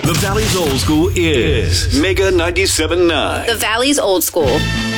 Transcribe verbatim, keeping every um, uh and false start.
The Valley's Old School is Mega ninety-seven point nine. The Valley's Old School.